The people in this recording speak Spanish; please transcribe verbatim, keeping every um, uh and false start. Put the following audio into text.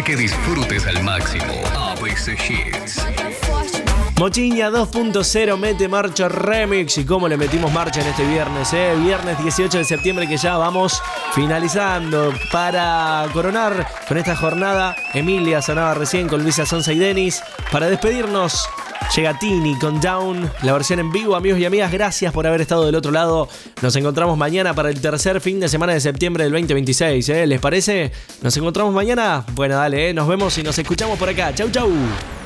para que disfrutes al máximo. A B C Hits. Mochiña dos punto cero mete marcha remix. Y cómo le metimos marcha en este viernes, ¿eh? Viernes dieciocho de septiembre, que ya vamos finalizando. Para coronar con esta jornada, Emilia sonaba recién con Luisa Sonza y Denis. Para despedirnos, llega Tini con Down, la versión en vivo. Amigos y amigas, gracias por haber estado del otro lado. Nos encontramos mañana para el tercer fin de semana de septiembre del veinte veintiséis, ¿eh? ¿Les parece? ¿Nos encontramos mañana? Bueno, dale, ¿eh? Nos vemos y nos escuchamos por acá. Chau, chau.